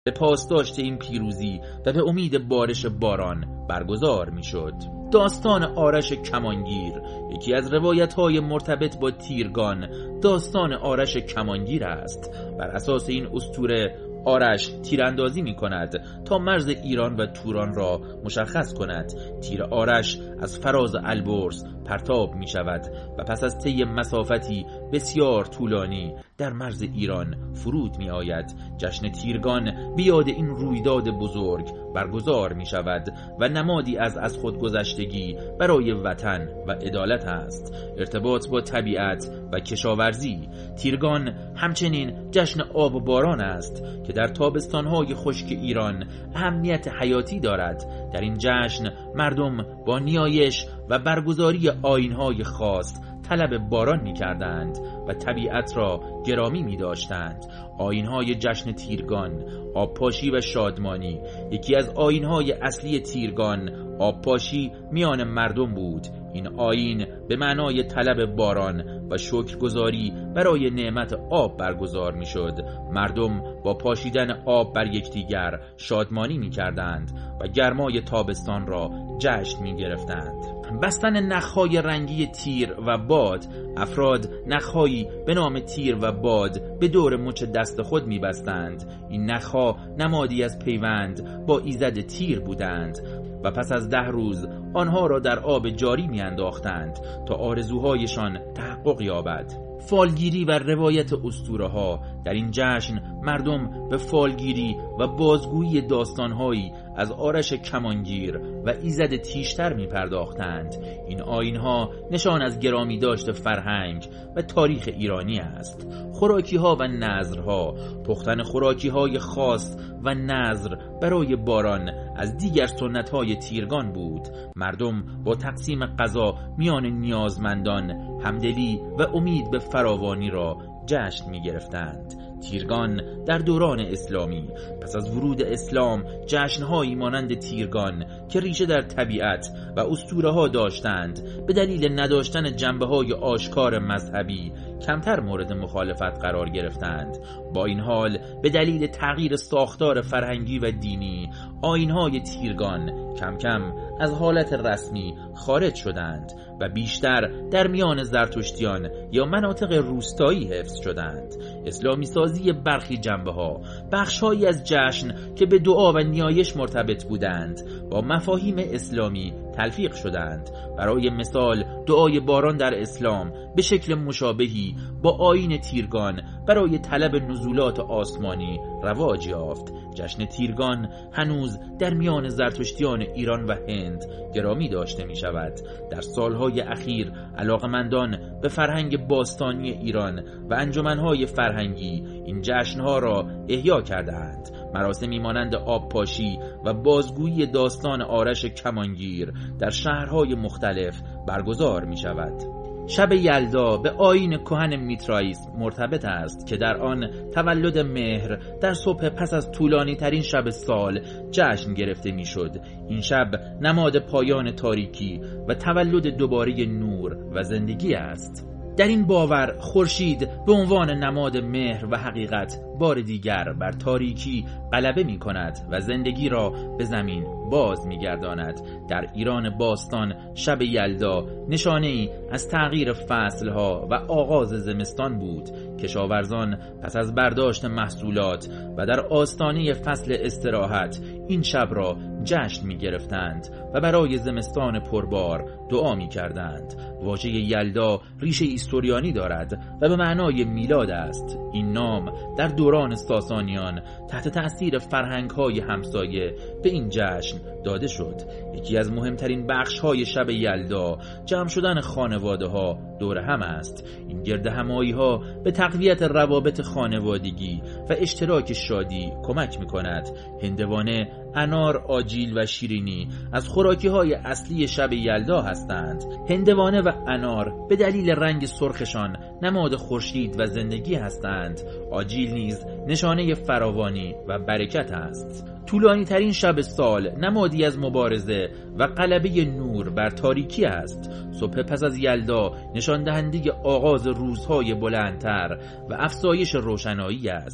به پاسداشت این پیروزی و به امید بارش باران برگزار می شد. داستان آرش کمانگیر یکی از روایت‌های مرتبط با تیرگان داستان آرش کمانگیر است. بر اساس این اسطوره آرش تیراندازی می کند تا مرز ایران و توران را مشخص کند. تیر آرش از فراز البرز پرتاب می شود و پس از طی مسافتی بسیار طولانی در مرز ایران فرود می آید. جشن تیرگان به یاد این رویداد بزرگ برگزار می شود و نمادی از خودگذشتگی برای وطن و عدالت است. ارتباط با طبیعت و کشاورزی. تیرگان همچنین جشن آب و باران است که در تابستان‌های خشک ایران اهمیت حیاتی دارد. در این جشن مردم با نیایش و برگزاری آیین‌های خاص طلب باران می‌کردند و طبیعت را گرامی می‌داشتند. آیین‌های جشن تیرگان، آبپاشی و شادمانی. یکی از آیین‌های اصلی تیرگان آبپاشی میان مردم بود. این آیین به معنای طلب باران و شکرگزاری برای نعمت آب برگزار می‌شد. مردم با پاشیدن آب بر یکدیگر شادمانی می‌کردند و گرمای تابستان را جشن می‌گرفتند. بستن نخهای رنگی تیر و باد. افراد نخهایی به نام تیر و باد به دور مچ دست خود می‌بستند. این نخها نمادی از پیوند با ایزد تیر بودند و پس از 10 روز آنها را در آب جاری می‌انداختند تا آرزوهایشان تحقق یابد. فالگیری و روایت اسطوره‌ها. در این جشن مردم به فالگیری و بازگویی داستان‌هایی از آرش کمانگیر و ایزد تیشتر می‌پرداختند. این آیین‌ها نشان از گرامی داشت فرهنگ و تاریخ ایرانی است. خوراکی‌ها و نذرها. پختن خوراکی‌های خاص و نذر برای باران از دیگر سنت‌های تیرگان بود. مردم با تقسیم غذا میان نیازمندان همدلی و امید به فراوانی را جشن می گرفتند. تیرگان در دوران اسلامی. پس از ورود اسلام جشنهایی مانند تیرگان که ریشه در طبیعت و اسطوره ها داشتند به دلیل نداشتن جنبه های آشکار مذهبی کمتر مورد مخالفت قرار گرفتند. با این حال به دلیل تغییر ساختار فرهنگی و دینی آیین‌های تیرگان کم کم از حالت رسمی خارج شدند و بیشتر در میان زرتشتیان یا مناطق روستایی حفظ شدند. اسلامی سازی برخی جنبه‌ها. بخش‌هایی از جشن که به دعا و نیایش مرتبط بودند با مفاهیم اسلامی تلفیق شدند. برای مثال دعای باران در اسلام به شکل مشابهی با آیین تیرگان برای طلب نزولات آسمانی رواج یافت. جشن تیرگان هنوز در میان زرتشتیان ایران و هند گرامی داشته می شود. در سالهای اخیر علاقمندان به فرهنگ باستانی ایران و انجمنهای فرهنگی این جشنها را احیا کردند. مراسمی مانند آبپاشی و بازگویی داستان آرش کمانگیر در شهرهای مختلف برگزار می شود. شب یلدا به آیین کهن میترائیسم مرتبط است که در آن تولد مهر در صبح پس از طولانی ترین شب سال جشن گرفته می شد. این شب نماد پایان تاریکی و تولد دوباره نور و زندگی است. در این باور خورشید به عنوان نماد مهر و حقیقت بار دیگر بر تاریکی غلبه می کند و زندگی را به زمین باز می گرداند. در ایران باستان شب یلدا نشانه‌ای از تغییر فصلها و آغاز زمستان بود. کشاورزان پس از برداشت محصولات و در آستانه فصل استراحت این شب را جشن می گرفتند و برای زمستان پربار دعا می کردند. واژه یلدا ریشه هیستوریانی دارد و به معنای میلاد است. این نام در دوران ساسانیان تحت تأثیر فرهنگ‌های همسایه به این جشن داده شد. یکی از مهمترین بخش‌های شب یلدا جمع شدن خانواده‌ها دور هم است. این گرد همایی‌ها به تقویت روابط خانوادگی و اشتراک شادی کمک می‌کند. هندوانه، انار، آجیل و شیرینی از خوراکی‌های اصلی شب یلدا هستند. هندوانه و انار به دلیل رنگ سرخشان نماد خورشید و زندگی هستند. آجیل نیز نشانه فراوانی و برکت است. طولانی ترین شب سال نمادی از مبارزه و غلبه نور بر تاریکی است. صبح پس از یلدا نشان دهنده آغاز روزهای بلندتر و افزایش روشنایی است.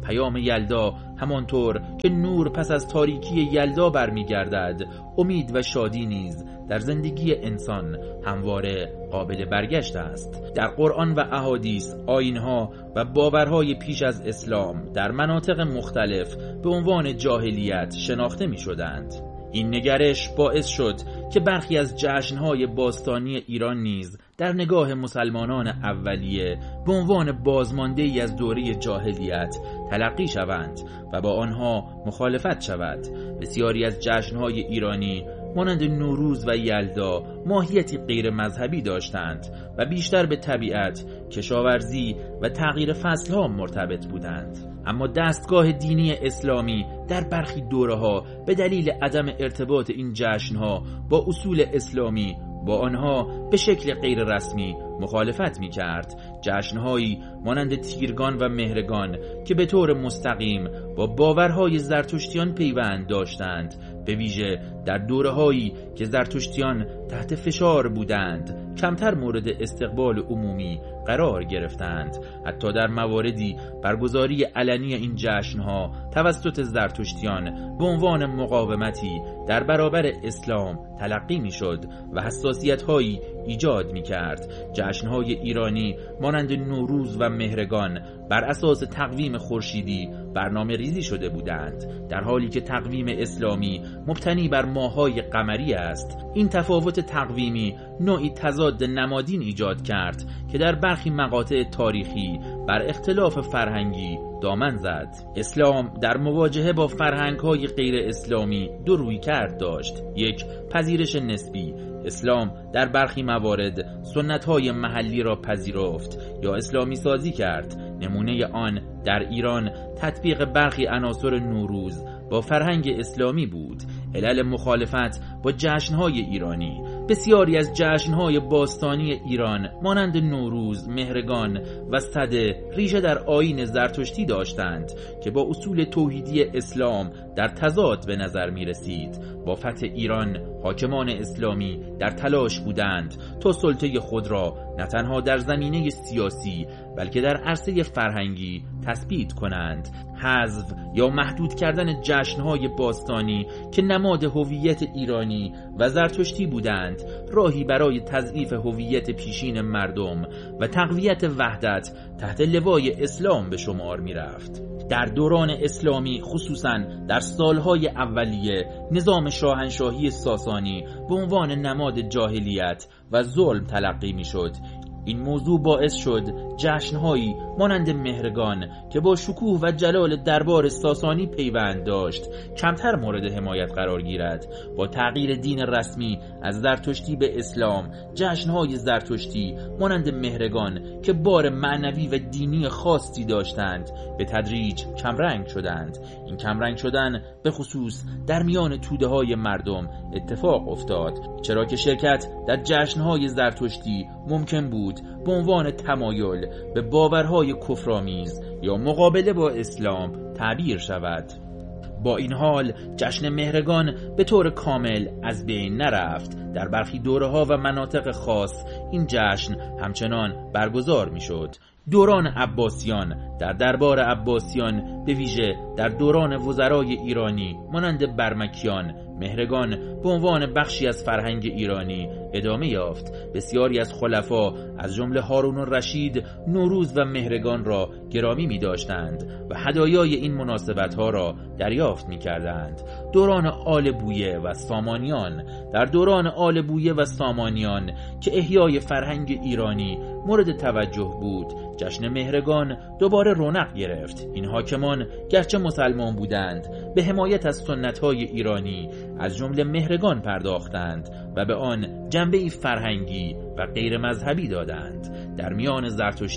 پیام یلدا همانطور که نور پس از تاریکی یلدا برمیگردد، امید و شادی نیز در زندگی انسان همواره قابل برگشت است. در قرآن و احادیث آیین‌ها و باورهای پیش از اسلام در مناطق مختلف به عنوان جاهلیت شناخته می‌شدند. این نگرش باعث شد که برخی از جشن‌های باستانی ایران نیز در نگاه مسلمانان اولیه به عنوان بازمانده‌ای از دوره جاهلیت تلقی شوند و با آنها مخالفت شود. بسیاری از جشن‌های ایرانی مانند نوروز و یلدا ماهیتی غیر مذهبی داشتند و بیشتر به طبیعت، کشاورزی و تغییر فصلها مرتبط بودند. اما دستگاه دینی اسلامی در برخی دوره‌ها به دلیل عدم ارتباط این جشن‌ها با اصول اسلامی با آنها به شکل غیر رسمی مخالفت می کرد. جشنهایی مانند تیرگان و مهرگان که به طور مستقیم با باورهای زرتشتیان پیوند داشتند، به ویژه در دوره‌هایی که زرتشتیان تحت فشار بودند، کمتر مورد استقبال عمومی قرار گرفتند. حتی در مواردی برگزاری علنی این جشنها توسط زرتشتیان به عنوان مقاومتی در برابر اسلام تلقی می‌شد و حساسیت‌هایی ایجاد می‌کرد. جشن‌های ایرانی مانند نوروز و مهرگان بر اساس تقویم خورشیدی برنامه ریزی شده بودند، در حالی که تقویم اسلامی مبتنی بر ماه‌های قمری است. این تفاوت تقویمی نوعی تضاد نمادین ایجاد کرد که در برخی مقاطع تاریخی بر اختلاف فرهنگی دامن زد. اسلام در مواجهه با فرهنگ‌های غیر اسلامی دو رویکرد داشت. یک، پذیرش نسبی. اسلام در برخی موارد سنت‌های محلی را پذیرفت یا اسلامی سازی کرد. نمونه آن در ایران تطبیق برخی عناصر نوروز با فرهنگ اسلامی بود. علل مخالفت با جشن‌های ایرانی: بسیاری از جشن‌های باستانی ایران مانند نوروز، مهرگان و سده ریشه در آیین زرتشتی داشتند که با اصول توحیدی اسلام در تضاد به نظر می رسید. با فتح ایران حاکمان اسلامی در تلاش بودند تا سلطه خود را نه تنها در زمینه سیاسی بلکه در عرصه فرهنگی تثبیت کنند. حذف یا محدود کردن جشن‌های باستانی که نماد هویت ایرانی و زرتشتی بودند، راهی برای تضعیف هویت پیشین مردم و تقویت وحدت تحت لوای اسلام به شمار می رفت. در دوران اسلامی، خصوصاً در سالهای اولیه، نظام شاهنشاهی ساسانی به عنوان نماد جاهلیت و ظلم تلقی می شد. این موضوع باعث شد جشنهایی مانند مهرگان که با شکوه و جلال دربار ساسانی پیوند داشت کمتر مورد حمایت قرار گیرد. با تغییر دین رسمی از زرتشتی به اسلام، جشنهای زرتشتی مانند مهرگان که بار معنوی و دینی خاصی داشتند به تدریج کمرنگ شدند. این کمرنگ شدن به خصوص در میان توده‌های مردم اتفاق افتاد، چرا که شرکت در جشنهای زرتشتی ممکن بود به عنوان تمایل به باورهای کفرآمیز یا مقابله با اسلام تعبیر شود. با این حال جشن مهرگان به طور کامل از بین نرفت. در برخی دوره‌ها و مناطق خاص این جشن همچنان برگزار می‌شد. دوران عباسیان: در دربار عباسیان، به ویژه در دوران وزرای ایرانی مانند برمکیان، مهرگان به عنوان بخشی از فرهنگ ایرانی ادامه یافت. بسیاری از خلفا از جمله هارون الرشید نوروز و مهرگان را گرامی می داشتند و هدایای این مناسبت‌ها را دریافت می کردند. دوران آل بویه و سامانیان: در دوران آل بویه و سامانیان که احیای فرهنگ ایرانی مورد توجه بود، جشن مهرگان دوباره رونق گرفت. این حاکمان گرچه مسلمان بودند، به حمایت از سنت‌های ایرانی از جمله مهرگان پرداختند و به آن جنبه‌ای فرهنگی و غیر مذهبی دادند. در میان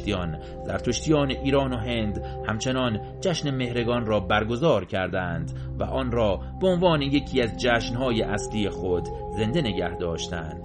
زرتشتیان ایران و هند همچنان جشن مهرگان را برگزار کردند و آن را به عنوان یکی از جشن‌های اصلی خود زنده نگه داشتند.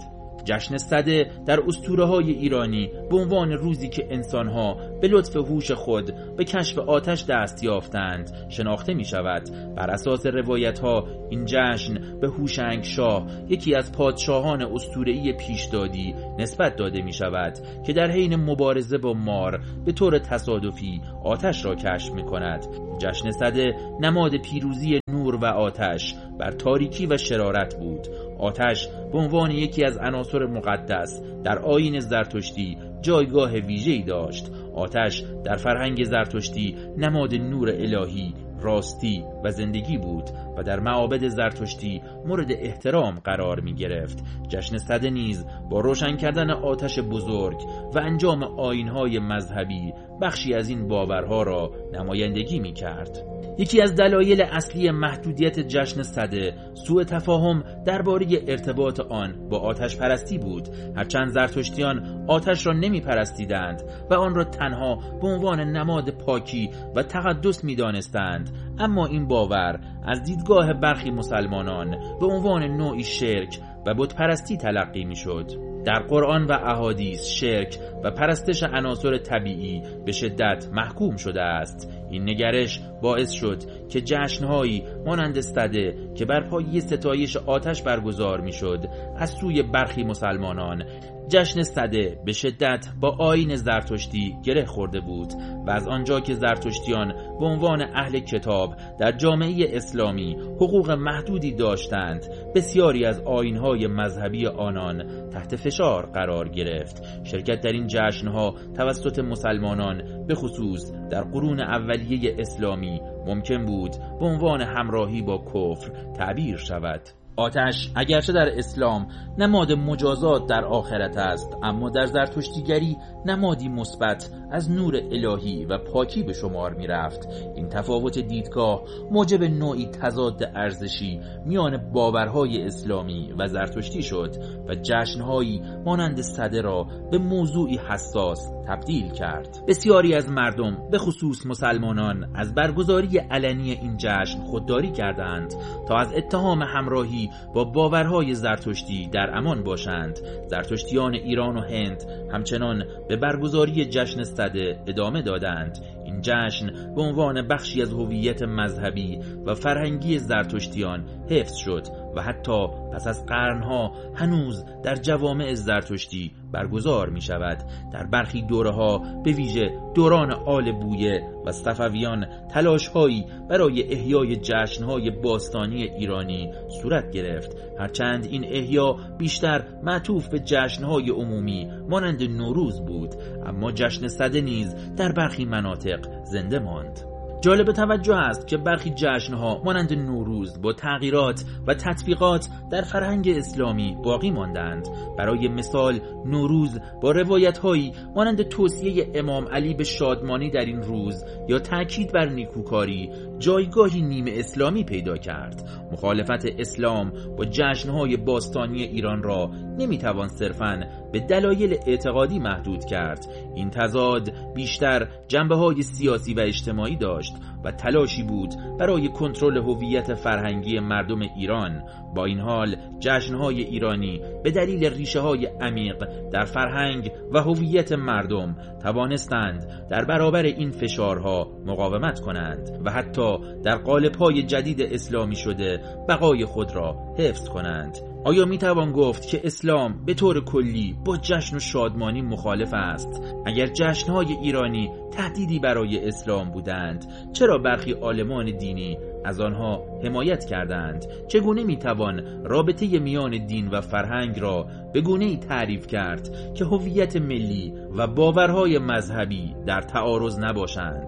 جشن سده در اسطوره‌های ایرانی به عنوان روزی که انسان‌ها به لطف هوش خود به کشف آتش دست یافتند شناخته می‌شود. بر اساس روایت‌ها این جشن به هوشنگ شاه، یکی از پادشاهان اسطوره‌ای پیشدادی، نسبت داده می‌شود که در حین مبارزه با مار به طور تصادفی آتش را کشف می‌کند. جشن سده نماد پیروزی نور و آتش بر تاریکی و شرارت بود. آتش به عنوان یکی از عناصر مقدس در آیین زرتشتی جایگاه ویژه‌ای داشت. آتش در فرهنگ زرتشتی نماد نور الهی، راستی و زندگی بود و در معابد زرتشتی مورد احترام قرار می گرفت. جشن سده نیز با روشن کردن آتش بزرگ و انجام آیین‌های مذهبی بخشی از این باورها را نمایندگی می کرد. یکی از دلایل اصلی محدودیت جشن سده سوء تفاهم درباره ارتباط آن با آتش پرستی بود. هرچند زرتشتیان آتش را نمی پرستیدند و آن را تنها به عنوان نماد پاکی و تقدس می دانستند، اما این باور از دیدگاه برخی مسلمانان به عنوان نوعی شرک و بت پرستی تلقی می شد. در قرآن و احادیث شرک و پرستش عناصر طبیعی به شدت محکوم شده است. این نگرش باعث شد که جشنهایی مانند سده که بر پایه ستایش آتش برگزار میشد از سوی برخی مسلمانان، جشن سده به شدت با آیین زرتشتی گره خورده بود و از آنجا که زرتشتیان به عنوان اهل کتاب در جامعه اسلامی حقوق محدودی داشتند، بسیاری از آیین‌های مذهبی آنان تحت فشار قرار گرفت. شرکت در این جشنها توسط مسلمانان به خصوص در قرون اولیه اسلامی ممکن بود به عنوان همراهی با کفر تعبیر شود. آتش اگرچه در اسلام نماد مجازات در آخرت است، اما در زرتشتیگری نمادی مثبت از نور الهی و پاکی به شمار می رفت. این تفاوت دیدگاه موجب نوعی تضاد ارزشی میان باورهای اسلامی و زرتشتی شد و جشنهایی مانند سده را به موضوعی حساس تبدیل کرد. بسیاری از مردم به خصوص مسلمانان از برگزاری علنی این جشن خودداری کردند تا از اتهام همراهی با باورهای زرتشتی در امان باشند. زرتشتیان ایران و هند همچنان به برگزاری جشن سده ادامه دادند. این جشن به عنوان بخشی از هویت مذهبی و فرهنگی زرتشتیان حفظ شد و حتی پس از قرنها هنوز در جوامع زرتشتی برگزار می شود. در برخی دوره‌ها به ویژه دوران آل بویه و صفویان تلاش‌هایی برای احیای جشن‌های باستانی ایرانی صورت گرفت. هرچند این احیا بیشتر معطوف به جشن‌های عمومی مانند نوروز بود، اما جشن سده نیز در برخی مناطق زنده ماند. جالب توجه است که برخی جشنها مانند نوروز با تغییرات و تطبیقات در فرهنگ اسلامی باقی ماندند. برای مثال نوروز با روایت‌هایی مانند توصیه امام علی به شادمانی در این روز یا تاکید بر نیکوکاری جایگاهی نیمه اسلامی پیدا کرد. مخالفت اسلام با جشنهای باستانی ایران را نمیتوان صرفاً به دلایل اعتقادی محدود کرد. این تضاد بیشتر جنبه‌های سیاسی و اجتماعی داشت و تلاشی بود برای کنترل هویت فرهنگی مردم ایران. با این حال جشنهای ایرانی به دلیل ریشه‌های عمیق در فرهنگ و هویت مردم توانستند در برابر این فشارها مقاومت کنند و حتی در قالب‌های جدید اسلامی شده بقای خود را حفظ کنند. آیا میتوان گفت که اسلام به طور کلی با جشن و شادمانی مخالف است؟ اگر جشنهای ایرانی تهدیدی برای اسلام بودند، چرا برخی عالمان دینی از آنها حمایت کردند؟ چگونه میتوان رابطه میان دین و فرهنگ را به گونه‌ای تعریف کرد که هویت ملی و باورهای مذهبی در تعارض نباشند؟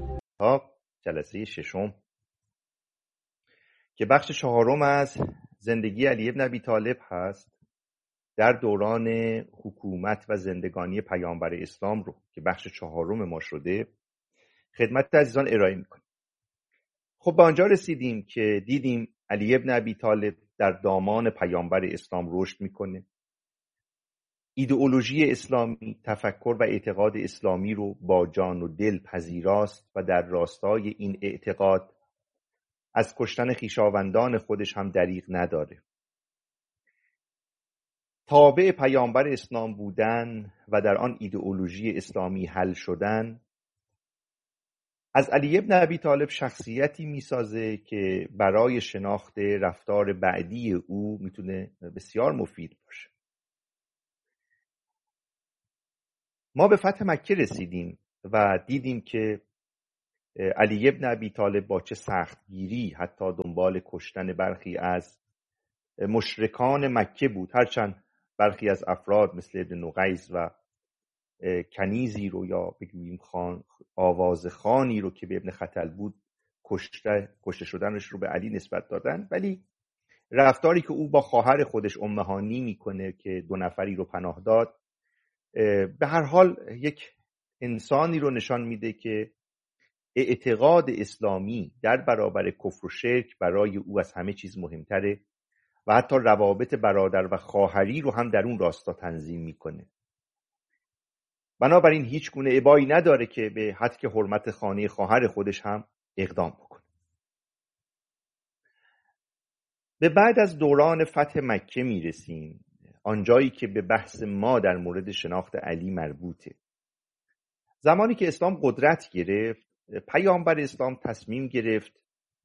جلسه ششم که بخش چهارم از زندگی علی ابن ابی طالب هست در دوران حکومت و زندگانی پیامبر اسلام رو که بخش چهارم ما شده خدمت عزیزان ارائه میکنیم. خب به آنجا رسیدیم که دیدیم علی ابن ابی طالب در دامان پیامبر اسلام رشد میکنه. ایدئولوژی اسلامی، تفکر و اعتقاد اسلامی رو با جان و دل پذیراست و در راستای این اعتقاد از کشتن خویشاوندان خودش هم دریغ نداره. تابع پیامبر اسلام بودن و در آن ایدئولوژی اسلامی حل شدن از علی ابن ابی طالب شخصیتی میسازه که برای شناخت رفتار بعدی او میتونه بسیار مفید باشه. ما به فتح مکه رسیدیم و دیدیم که علی ابن ابی طالب با چه سختگیری حتی دنبال کشتن برخی از مشرکان مکه بود، هرچند برخی از افراد مثل ابن نقیز و کنیزی رو یا بگوییم آواز خانی رو که به ابن خطل بود کشته شدنش رو به علی نسبت دادن، ولی رفتاری که او با خواهر خودش ام هانی میکنه که 2 نفری رو پناه داد به هر حال یک انسانی رو نشان میده که اعتقاد اسلامی در برابر کفر و شرک برای او از همه چیز مهمتره و حتی روابط برادر و خواهری رو هم در اون راستا تنظیم میکنه. بنابراین هیچ گونه ابایی نداره که به هتک حرمت خانه خواهر خودش هم اقدام بکنه. به بعد از دوران فتح مکه میرسیم، آنجایی که به بحث ما در مورد شناخت علی مربوطه. زمانی که اسلام قدرت گرفت، پیامبر اسلام تصمیم گرفت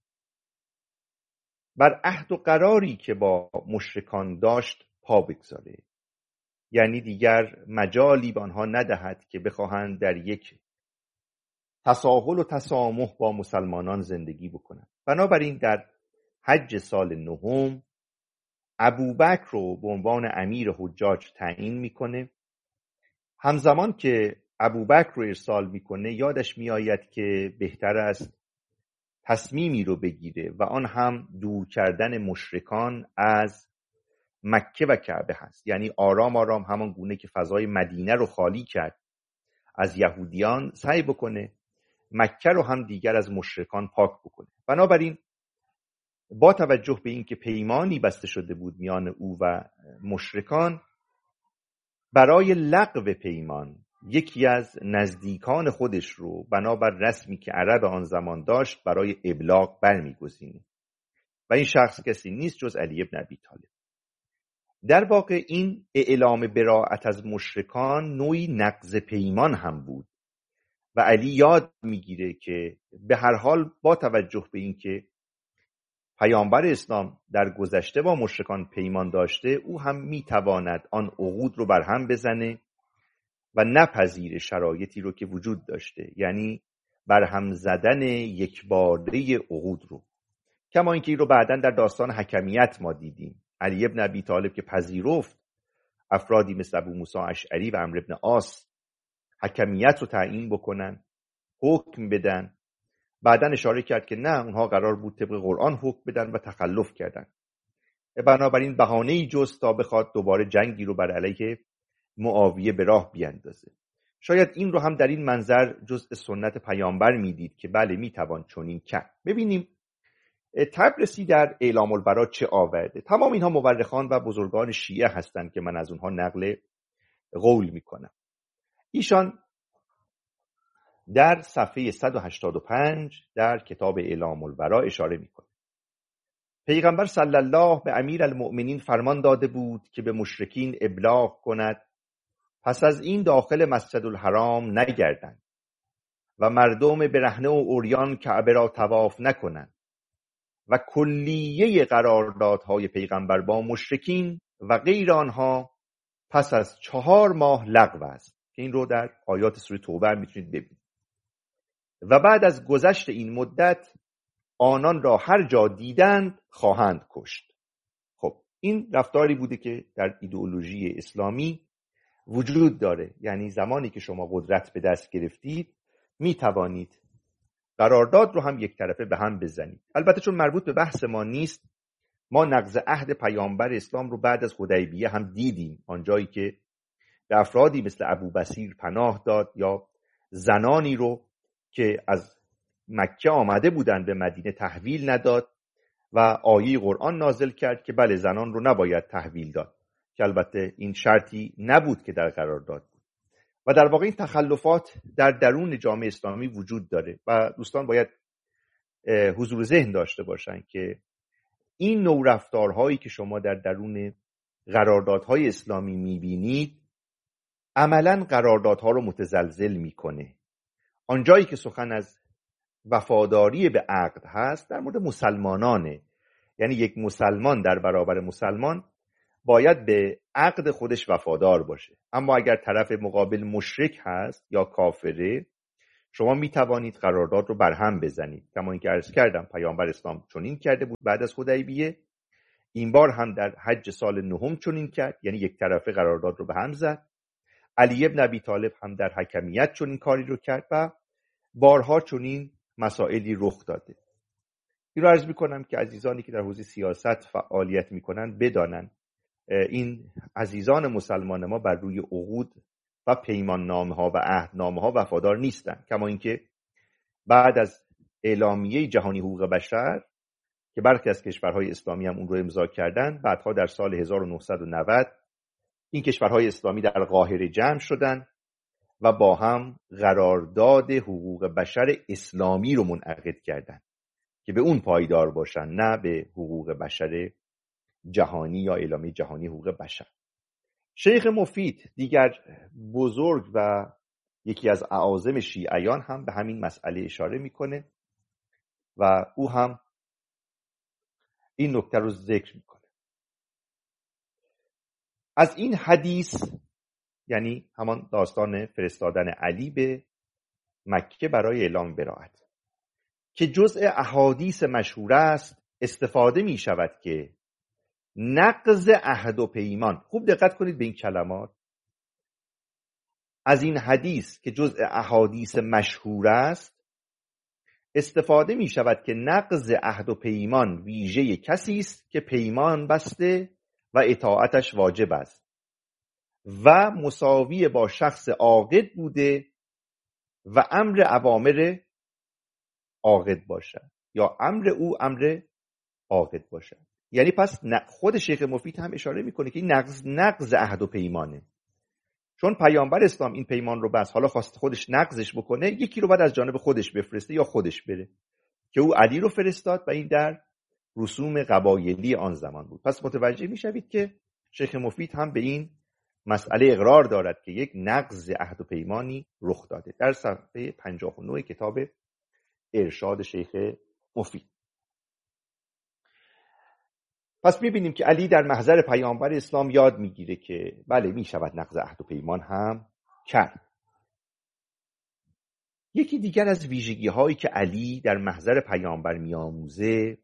بر عهد و قراری که با مشرکان داشت پا بگذاره، یعنی دیگر مجالی به آنها ندهد که بخواهند در یک تساهل و تسامح با مسلمانان زندگی بکنند. بنابراین در حج سال 9 ابوبکر رو به عنوان امیر حجاج تعیین میکنه. همزمان که ابوبکر رو ارسال میکنه یادش میآید که بهتر است تصمیمی رو بگیره و آن هم دور کردن مشرکان از مکه و کعبه هست، یعنی آرام آرام همان گونه که فضای مدینه رو خالی کرد از یهودیان سعی بکنه مکه رو هم دیگر از مشرکان پاک بکنه. بنابراین با توجه به اینکه پیمانی بسته شده بود میان او و مشرکان، برای لغو پیمان یکی از نزدیکان خودش رو بنابر رسمی که عرب آن زمان داشت برای ابلاغ برمیگزینه و این شخص کسی نیست جز علی ابن ابی طالب. در واقع این اعلام براءت از مشرکان نوعی نقض پیمان هم بود و علی یاد میگیره که به هر حال با توجه به اینکه پیامبر اسلام در گذشته با مشرکان پیمان داشته، او هم میتواند آن عقود رو برهم بزنه و نپذیر شرایطی رو که وجود داشته، یعنی برهم زدن یکباره عقود رو، کما اینکه این رو بعداً در داستان حکمیت ما دیدیم. علی ابن ابی طالب که پذیرفت افرادی مثل ابو موسی اشعری و عمرو بن عاص حکمیت رو تعیین بکنن، حکم بدن، بعداً اشاره کرد که نه، اونها قرار بود طبق قرآن حکم بدن و تخلف کردن. بنابراین بهانه‌ای جست تا بخواد دوباره جنگی رو بر علیه معاویه به راه بیاندازه. شاید این رو هم در این منظر جزء سنت پیامبر میدید که بله میتوان چنین کرد. ببینیم طبرسی در اعلام البراء چه آورده. تمام اینها مورخان و بزرگان شیعه هستند که من از اونها نقل قول میکنم. ایشان در صفحه 185 در کتاب اعلام البراء اشاره میکنه. پیغمبر صلی الله به امیر المؤمنین فرمان داده بود که به مشرکین ابلاغ کند پس از این داخل مسجد الحرام نگردند و مردم برهنه و عریان کعبه را طواف نکنند و کلیه قراردادهای پیغمبر با مشرکین و غیر آنها پس از 4 ماه لغو است، که این رو در آیات سوره توبه میتونید ببینید. و بعد از گذشت این مدت آنان را هر جا دیدند خواهند کشت. خب این رفتاری بوده که در ایدئولوژی اسلامی وجود داره، یعنی زمانی که شما قدرت به دست گرفتید می توانید قرارداد رو هم یک طرفه به هم بزنید. البته چون مربوط به بحث ما نیست، ما نقض عهد پیامبر اسلام رو بعد از حدیبیه هم دیدیم، آنجایی که به افرادی مثل ابو بصیر پناه داد یا زنانی رو که از مکه آمده بودند به مدینه تحویل نداد و آیه قرآن نازل کرد که بله زنان رو نباید تحویل داد، که البته این شرطی نبود که در قرارداد بود. و در واقع این تخلفات در درون جامعه اسلامی وجود داره و دوستان باید حضور ذهن داشته باشن که این نوع رفتارهایی که شما در درون قراردادهای اسلامی میبینید عملاً قراردادها رو متزلزل میکنه. آنجایی که سخن از وفاداری به عقد هست در مورد مسلمانانه، یعنی یک مسلمان در برابر مسلمان باید به عقد خودش وفادار باشه. اما اگر طرف مقابل مشرک هست یا کافره، شما می توانید قرارداد رو برهم بزنید. کما اینکه عرض کردم پیامبر اسلام چنین کرده بود بعد از حدیبیه، این بار هم در حج سال 9 چنین کرد، یعنی یک طرفه قرارداد رو به هم زد. علی ابن ابی طالب هم در حکمیت چنین کاری رو کرد و بارها چنین مسائلی رخ داده. این رو عرض میکنم که عزیزانی که در حوزه سیاست فعالیت میکنن بدانن این عزیزان مسلمان ما بر روی عقود و پیمان نامه ها و عهدنامه ها وفادار نیستن. کما اینکه بعد از اعلامیه جهانی حقوق بشر که برخی از کشورهای اسلامی هم اون رو امضا کردن، بعدها در سال 1990 این کشورهای اسلامی در قاهره جمع شدن و با هم قرارداد حقوق بشر اسلامی رو منعقد کردند که به اون پایدار باشن، نه به حقوق بشر جهانی یا اعلامیه جهانی حقوق بشر. شیخ مفید دیگر بزرگ و یکی از اعاظم شیعیان هم به همین مسئله اشاره میکنه و او هم این نکته رو ذکر میکنه. از این حدیث، یعنی همان داستان فرستادن علی به مکه برای اعلام براءت، که جزء احادیث مشهور است، استفاده می شود که نقض عهد و پیمان، خوب دقت کنید به این کلمات، از این حدیث که جزء احادیث مشهور است استفاده می شود که نقض عهد و پیمان ویژه کسی است که پیمان بسته و اطاعتش واجب است و مساوی با شخص عاقد بوده و امر اوامر عاقد باشد یا امر او امر عاقد باشد. یعنی پس خود شیخ مفید هم اشاره میکنه که این نقض عهد و پیمانه، چون پیامبر اسلام این پیمان رو بس حالا خواست خودش نقضش بکنه، یکی رو باید از جانب خودش بفرسته یا خودش بره، که او علی رو فرستاد و این در رسوم قبایلی آن زمان بود. پس متوجه میشوید که شیخ مفید هم به این مسئله اقرار دارد که یک نقض عهد و پیمانی رخ داده در صفحه 59 کتاب ارشاد شیخ مفید. پس میبینیم که علی در محضر پیامبر اسلام یاد میگیره که بله میشود نقض عهد و پیمان هم کرد. یکی دیگر از ویژگی هایی که علی در محضر پیامبر میآموزه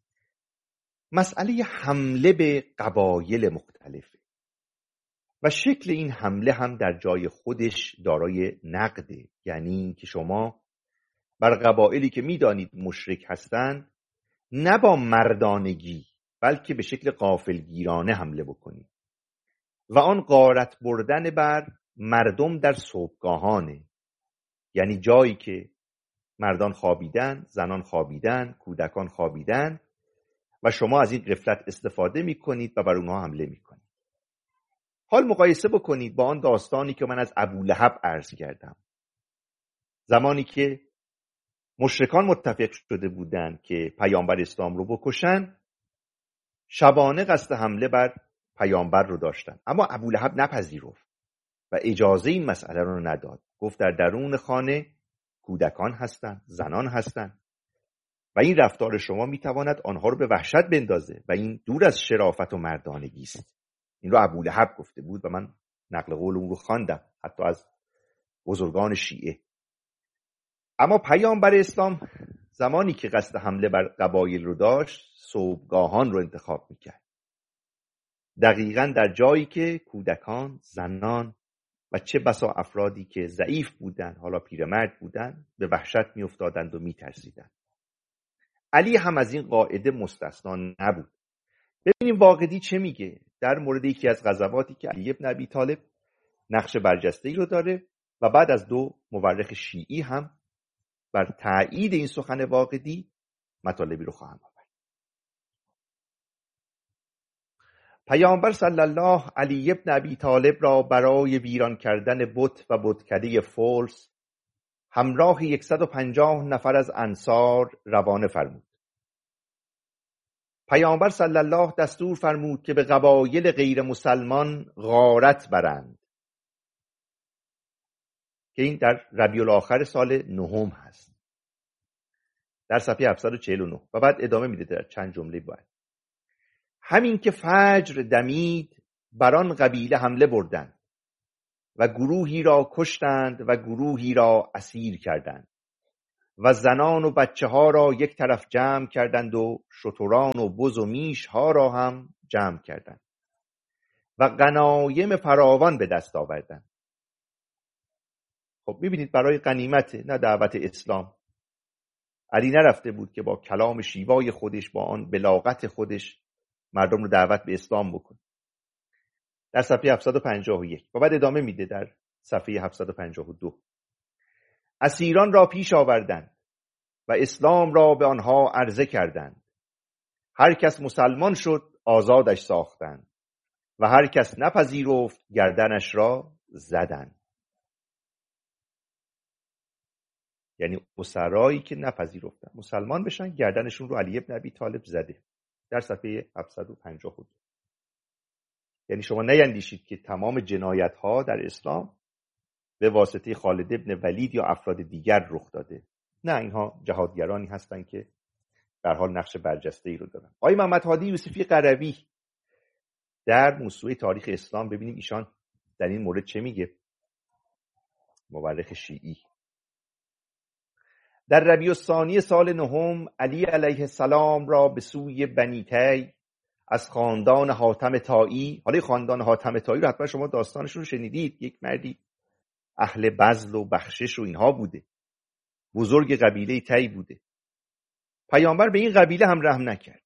مسئله حمله به قبایل مختلفه و شکل این حمله هم در جای خودش دارای نقده. یعنی که شما بر قبایلی که میدانید مشرک هستند نه با مردانگی بلکه به شکل غافلگیرانه حمله بکنید و آن غارت بردن بر مردم در صبحگاهانه، یعنی جایی که مردان خوابیدن، زنان خوابیدن، کودکان خوابیدن و شما از این غفلت استفاده میکنید و بر اونها حمله میکنید. حال مقایسه بکنید با آن داستانی که من از ابولهب عرض کردم. زمانی که مشرکان متفق شده بودند که پیامبر اسلام رو بکشن، شبانه قصد حمله بر پیامبر رو داشتن، اما ابولهب نپذیرفت و اجازه این مسئله رو نداد. گفت در درون خانه کودکان هستند، زنان هستند و این رفتار شما میتواند آنها رو به وحشت بندازه و این دور از شرافت و مردانگی است. این رو ابولهب گفته بود و من نقل قول اون رو خواندم حتی از بزرگان شیعه. اما پیامبر اسلام زمانی که قصد حمله بر قبایل رو داشت صبحگاهان رو انتخاب میکرد، دقیقاً در جایی که کودکان، زنان و چه بسا افرادی که ضعیف بودند، حالا پیرمرد بودند، به وحشت میافتادند و میترسیدند. علی هم از این قاعده مستثنا نبود. ببینیم واقدی چه میگه در مورد یکی از غزواتی که علی ابن ابی طالب نقش برجسته‌ای رو داره و بعد از دو مورخ شیعی هم بر تایید این سخن واقدی مطالبی رو خواهم آورد. پیامبر صلی الله علیه ابن ابی طالب را برای ویران کردن بت و بتکده فولس همراه 150 نفر از انصار روانه فرمود. پیامبر صلی الله دستور فرمود که به قبایل غیر مسلمان غارت برند، که این در ربیع الاخر سال نهم هست، در صفحه 749. و بعد ادامه میده در چند جمله باید: همین که فجر دمید بر آن قبیله حمله بردند و گروهی را کشتند و گروهی را اسیر کردند و زنان و بچه ها را یک طرف جمع کردند و شتران و بز و میش ها را هم جمع کردند و غنایم فراوان به دست آوردند. خب میبینید برای غنیمت، نه دعوت اسلام. علی نرفته بود که با کلام شیوای خودش، با آن بلاغت خودش مردم رو دعوت به اسلام بکنه. در صفحه 751 و بعد ادامه میده در صفحه 752: اسیران را پیش آوردند و اسلام را به آنها عرضه کردند. هر کس مسلمان شد آزادش ساختند و هر کس نپذیرفت گردنش را زدند. یعنی اسرایی که نپذیرفتن مسلمان بشن گردنشون رو علی بن ابی طالب زده، در صفحه 752. یعنی شما نیندیشید که تمام جنایت ها در اسلام به واسطه خالد ابن ولید یا افراد دیگر رخ داده. نه، اینها جهادگرانی هستند که به هر حال نقش برجسته ای رو دارن. آقای محمد هادی یوسفی قروی در موسوعه تاریخ اسلام، ببینیم ایشان در این مورد چه میگه. مورخ شیعی: در ربیع الثانی سال نهم علی علیه السلام را به سوی بنی تی از خاندان حاتم طایی، حالا خاندان حاتم طایی رو حتما شما داستانشون رو شنیدید، یک مردی اهل بذل و بخشش و اینها بوده، بزرگ قبیله تی بوده. پیامبر به این قبیله هم رحم نکرد.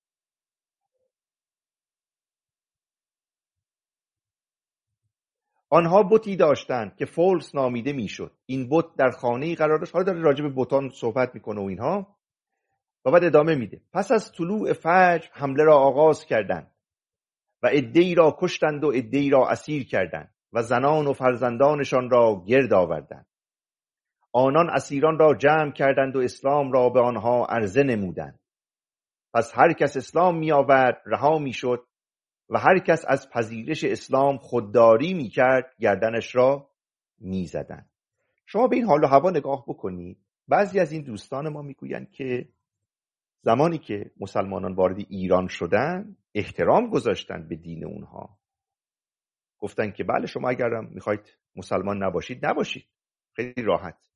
آنها بتی داشتند که فولس نامیده میشد. این بت در خانه‌ای قرار داشت. حالا داره راجع به بتان صحبت میکنه و اینها، و بعد ادامه میده: پس از طلوع فجر حمله را آغاز کردند و عده‌ای را کشتند و عده‌ای را اسیر کردند و زنان و فرزندانشان را گرد آوردند. آنان اسیران را جمع کردند و اسلام را به آنها عرضه نمودند. پس هر کس اسلام می آورد رها می شد و هر کس از پذیرش اسلام خودداری می کرد گردنش را می زدند. شما به این حال و هوا نگاه بکنید. بعضی از این دوستان ما می گویند که زمانی که مسلمانان وارد ایران شدن احترام گذاشتن به دین اونها، گفتن که بله شما اگرم میخواید مسلمان نباشید نباشید، خیلی راحت،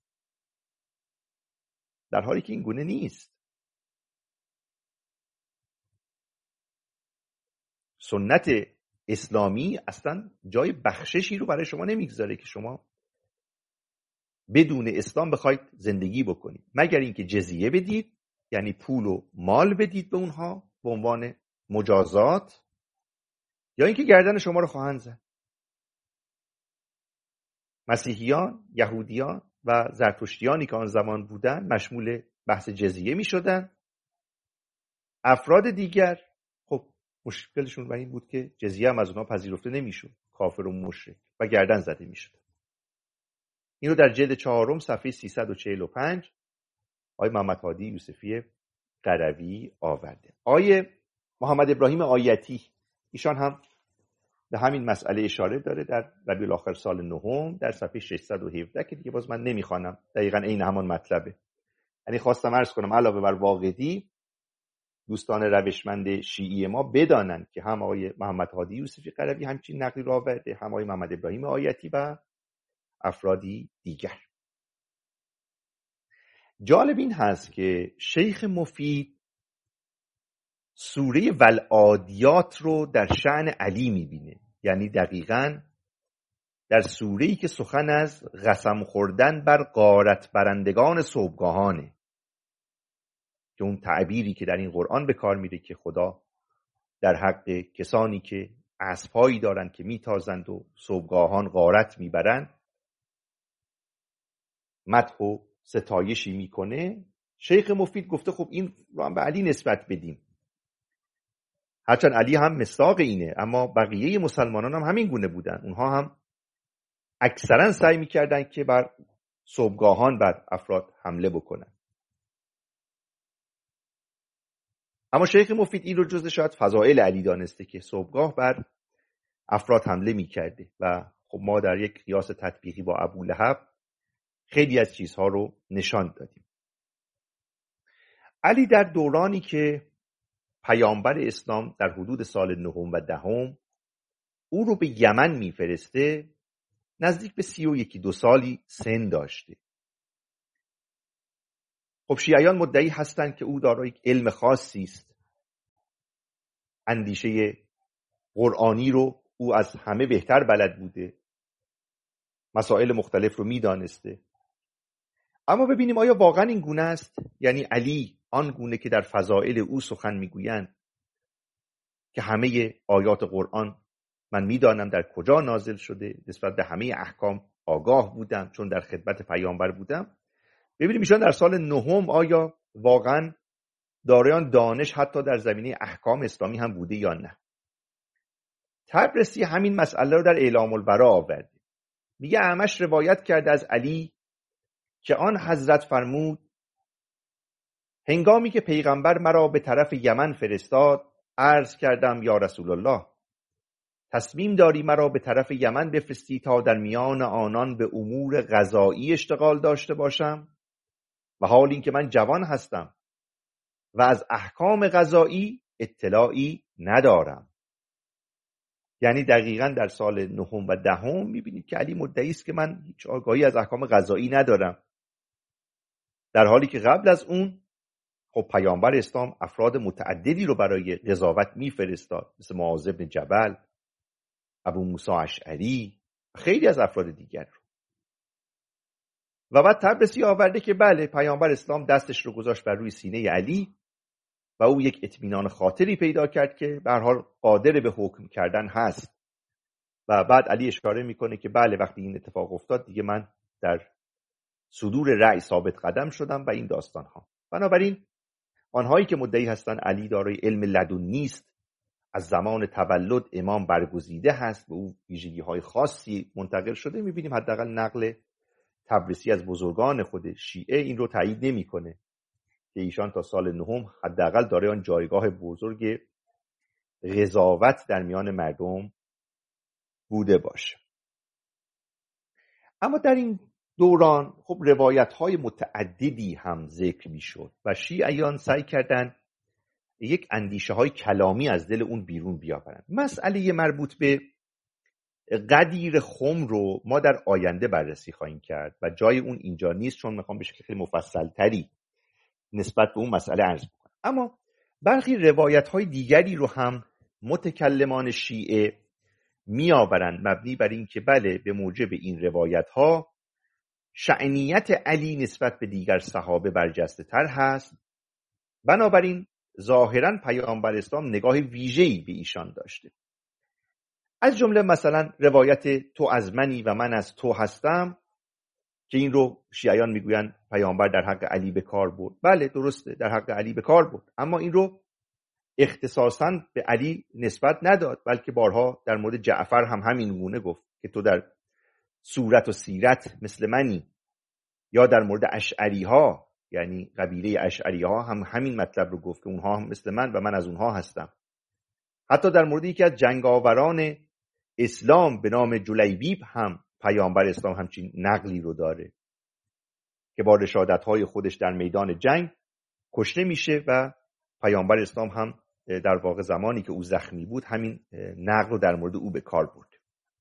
در حالی که این گونه نیست. سنت اسلامی اصلا جای بخششی رو برای شما نمیگذاره که شما بدون اسلام بخواید زندگی بکنید، مگر اینکه جزیه بدید، یعنی پول و مال بدید به اونها به عنوان مجازات، یا اینکه گردن شما رو خواهند زد. مسیحیان، یهودیان و زرتشتیانی که آن زمان بودن مشمول بحث جزیه می شدن. افراد دیگر خب مشکلشون بر این بود که جزیه هم از اونها پذیرفته نمی شد، کافر و مشرک، و گردن زده می شد. اینو در جلد 4 صفحه 345 آقای محمد هادی یوسفی قروی آورده. آقای محمد ابراهیم آیتی ایشان هم به همین مسئله اشاره داره در ربیع الاخر سال نهم در صفحه 617 که دیگه باز من نمیخوانم، دقیقاً عین همان مطلبه. یعنی خواستم عرض کنم علاوه بر واقدی، دوستان روشمند شیعی ما بدانند که هم آقای محمد هادی یوسفی قروی همچین نقلی را آورده، هم آقای محمد ابراهیم آیتی و افرادی دیگر. جالب این هست که شیخ مفید سوره والعادیات رو در شأن علی میبینه، یعنی دقیقاً در سوره‌ای که سخن از قسم خوردن بر غارت برندگان صبحگاهانه، که اون تعبیری که در این قرآن به کار میره که خدا در حق کسانی که اسب‌هایی دارند که میتازند و صبحگاهان غارت میبرند مدح و ستایشی میکنه. شیخ مفید گفته خب این رو هم به علی نسبت بدیم، هرچند علی هم مصداق اینه، اما بقیه مسلمانان هم همین گونه بودن. اونها هم اکثرا سعی میکردن که بر صبحگاهان بر افراد حمله بکنن. اما شیخ مفید این رو جزء شاید فضائل علی دانسته که صبحگاه بر افراد حمله می‌کرده و خب ما در یک قیاس تطبیقی با ابولهب خیلی از چیزها رو نشان دادیم. علی در دورانی که پیامبر اسلام در حدود سال 9 و 10 او رو به یمن میفرسته، نزدیک به 31-2 سالی سن داشته. خب شیعیان مدعی هستند که او دارای علم خاصی است، اندیشه قرآنی رو او از همه بهتر بلد بوده، مسائل مختلف رو میدانسته. اما ببینیم آیا واقعا این گونه است؟ یعنی علی آن گونه که در فضائل او سخن میگویند که همه آیات قرآن من میدانم در کجا نازل شده، نسبت به همه احکام آگاه بودم چون در خدمت پیامبر بودم. ببینیم ایشان در سال 9 آیا واقعا دارایان دانش حتی در زمینه احکام اسلامی هم بوده یا نه. طبرسی همین مسئله رو در اعلام البراء آورده. میگه اعمش روایت کرده از علی که آن حضرت فرمود هنگامی که پیغمبر مرا به طرف یمن فرستاد، عرض کردم یا رسول الله، تصمیم داری مرا به طرف یمن بفرستی تا در میان آنان به امور قضایی اشتغال داشته باشم، و حال این که من جوان هستم و از احکام قضایی اطلاعی ندارم. یعنی دقیقاً در سال 9 و 10 میبینید که علی مدعی است که من هیچ آگاهی از احکام قضایی ندارم، در حالی که قبل از اون خب پیامبر اسلام افراد متعددی رو برای قضاوت میفرستاد، مثل معاذ بن جبل، ابو موسی اشعری، خیلی از افراد دیگر رو. و بعد طبرسی آورده که بله پیامبر اسلام دستش رو گذاشت بر روی سینه علی و او یک اطمینان خاطری پیدا کرد که به هر حال قادر به حکم کردن هست. و بعد علی اشاره میکنه که بله وقتی این اتفاق افتاد دیگه من در صدور رأی ثابت قدم شدم و این داستان ها. بنابراین آنهایی که مدعی هستند علی دارای علم لدنی است، از زمان تولد امام برگزیده هست، به او ویژگی های خاصی منتقل شده، میبینیم حداقل نقل طبرسی از بزرگان خود شیعه این رو تایید نمیکنه که ایشان تا سال 9 حداقل داره آن جایگاه بزرگ قضاوت در میان مردم بوده باشه. اما در این دوران خب روایت‌های متعددی هم ذکر می‌شد و شیعیان سعی کردند یک اندیشه‌های کلامی از دل اون بیرون بیاورند. مسئله مربوط به قدیر خم رو ما در آینده بررسی خواهیم کرد و جای اون اینجا نیست، چون میخوام به شکل خیلی مفصل‌تری نسبت به اون مسئله عرض بکنم. اما برخی روایت‌های دیگری رو هم متکلمان شیعه میآورند مبنی بر این که بله به موجب این روایت‌ها شأنیت علی نسبت به دیگر صحابه برجسته تر هست، بنابراین ظاهراً پیامبر اسلام نگاه ویژه‌ای به ایشان داشته. از جمله مثلا روایت تو از منی و من از تو هستم که این رو شیعیان میگویند پیامبر در حق علی به کار برد. بله درسته، در حق علی به کار برد، اما این رو اختصاصاً به علی نسبت نداد، بلکه بارها در مورد جعفر هم همین گونه گفت که تو در صورت و سیرت مثل منی، یا در مورد اشعری ها یعنی قبیله اشعری ها هم همین مطلب رو گفت که اونها هم مثل من و من از اونها هستم. حتی در مورد یکی از جنگاوران اسلام به نام جلیبیب هم پیامبر اسلام همچین نقلی رو داره که با رشادت‌های خودش در میدان جنگ کشته میشه و پیامبر اسلام هم در واقع زمانی که او زخمی بود همین نقل رو در مورد او به کار برد.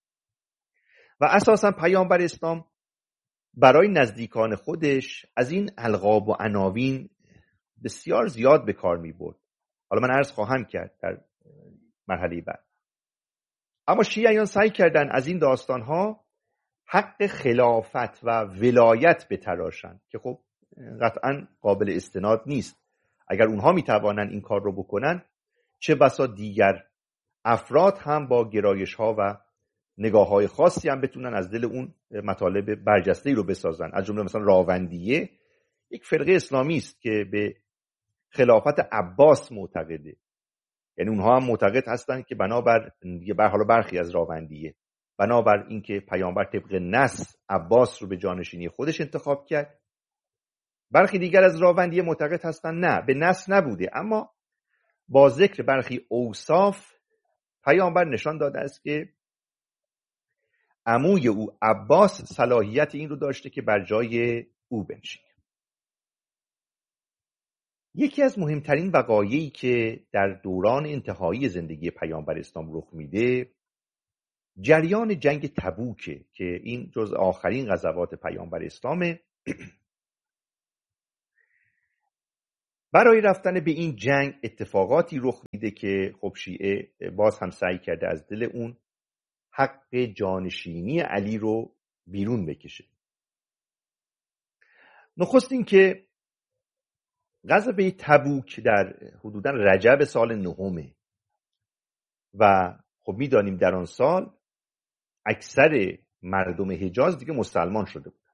و اساساً پیامبر اسلام برای نزدیکان خودش از این القاب و عناوین بسیار زیاد به کار می برد. حالا من عرض خواهم کرد در مرحله بعد. اما شیعیان سعی کردن از این داستانها حق خلافت و ولایت بتراشند که خب قطعاً قابل استناد نیست. اگر اونها می توانند این کار رو بکنن، چه بسا دیگر افراد هم با گرایش ها و نگاه های خاصی هم بتونن از دل اون مطالب برجسته‌ای رو بسازن. از جمله مثلا راوندیه یک فرقه اسلامی است که به خلافت عباس معتقده، یعنی اونها هم معتقد هستند که بنابر حالا برخی از راوندیه بنابر اینکه پیامبر طبق نص عباس رو به جانشینی خودش انتخاب کرد. برخی دیگر از راوندیه معتقد هستند نه، به نص نبوده، اما با ذکر برخی اوصاف پیامبر نشان داده است که عموی او عباس صلاحیت این رو داشته که بر جای او بنشینه. یکی از مهمترین وقایعی که در دوران انتهایی زندگی پیامبر اسلام رخ میده جریان جنگ تبوکه که این جز آخرین غزوات پیامبر اسلامه. برای رفتن به این جنگ اتفاقاتی رخ میده که خب شیعه باز هم سعی کرده از دل اون حق جانشینی علی رو بیرون بکشه. نخست این که غزوه تبوک در حدوداً رجب سال 9 و خب میدانیم در آن سال اکثر مردم حجاز دیگه مسلمان شده بود.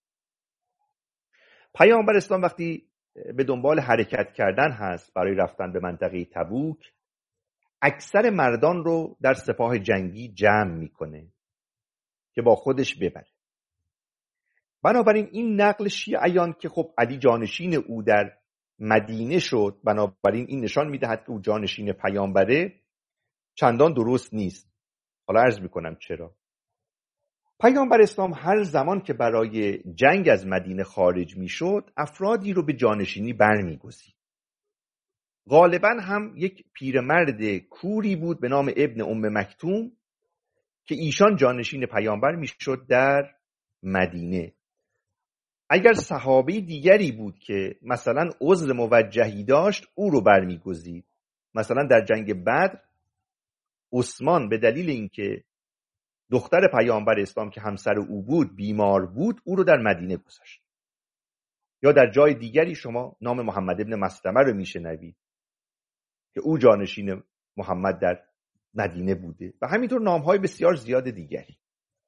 پیامبر اسلام وقتی به دنبال حرکت کردن هست برای رفتن به منطقه تبوک، اکثر مردان رو در سپاه جنگی جمع میکنه که با خودش ببره. بنابراین این نقل شیعیان که خب علی جانشین او در مدینه شد، بنابراین این نشان میدهد که او جانشین پیامبره، چندان درست نیست. حالا عرض میکنم چرا. پیامبر اسلام هر زمان که برای جنگ از مدینه خارج میشد افرادی رو به جانشینی برمیگزید. غالبا هم یک پیرمرد کوری بود به نام ابن ام مکتوم که ایشان جانشین پیامبر میشد در مدینه. اگر صحابی دیگری بود که مثلا عذر موجهی داشت او رو برمیگزید. مثلا در جنگ بدر عثمان به دلیل اینکه دختر پیامبر اسلام که همسر او بود بیمار بود او رو در مدینه گذاشت. یا در جای دیگری شما نام محمد ابن مسلمه رو میشنوید که او جانشین محمد در مدینه بوده و همینطور نامهای بسیار زیاد دیگری.